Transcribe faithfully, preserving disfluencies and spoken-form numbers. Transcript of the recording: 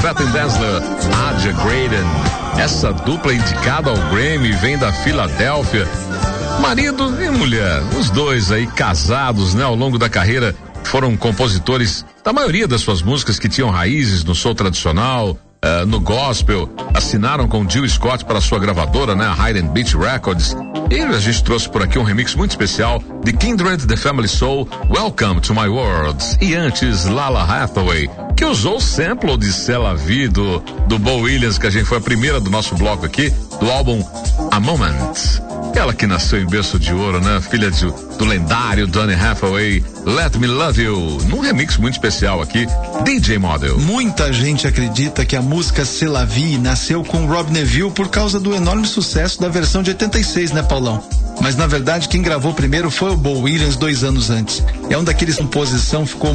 Beth and Dazzler, Aja Graydon. Essa dupla indicada ao Grammy vem da Filadélfia. Marido e mulher, os dois aí casados, né, ao longo da carreira, foram compositores da maioria das suas músicas que tinham raízes no soul tradicional, uh, no gospel. Assinaram com Jill Scott para sua gravadora, né, a Hidden Beach Records. E a gente trouxe por aqui um remix muito especial de Kindred, The Family Soul, Welcome to My World. E antes, Lala Hathaway, que usou o sample de C'est la Vie do, do Bo Williams, que a gente foi a primeira do nosso bloco aqui, do álbum A Moment. Ela que nasceu em berço de ouro, né? Filha de, do lendário Donny Hathaway, Let Me Love You, num remix muito especial aqui, D J Model. Muita gente acredita que a música C'est la Vie nasceu com Rob Neville por causa do enorme sucesso da versão de oitenta e seis, né, Paulão? Mas na verdade quem gravou primeiro foi o Bo Williams dois anos antes. É um daqueles composição ficou